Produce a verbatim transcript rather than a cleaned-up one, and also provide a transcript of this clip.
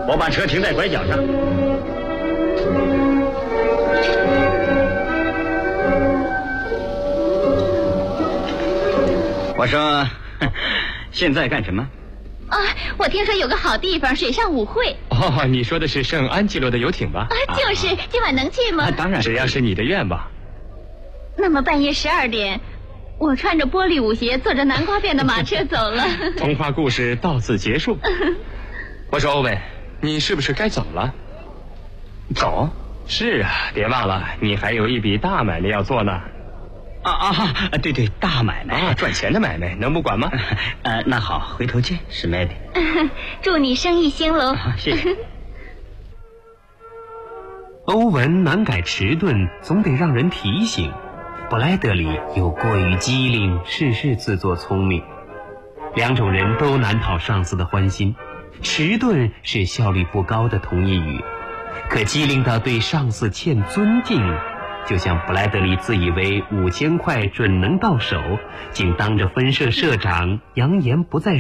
我把车停在拐角上。我说，现在干什么？ 啊，我听说有个好地方，水上舞会。 哦，你说的是圣安吉洛的游艇吧？ 啊，就是，啊、今晚能去吗？ 啊、当然，只要是你的愿望。 那么半夜十二点，我穿着玻璃舞鞋，坐着南瓜变的马车走了。 童话故事到此结束。我说欧文，你是不是该走了？ 走？ 是啊，别忘了，你还有一笔大买卖要做呢。 啊啊，对对，大买卖啊，赚钱的买卖，能不管吗？ 呃，那好，回头见，史梅迪。 祝你生意兴隆。 啊，谢谢。 欧文难改迟钝，总得让人提醒。布莱德里又过于机灵，事事自作聪明。两种人都难讨上司的欢心。迟钝是效率不高的同义语，可机灵到对上司欠尊敬。就像布莱德利自以为五千块准能到手，竟当着分社社长扬言不再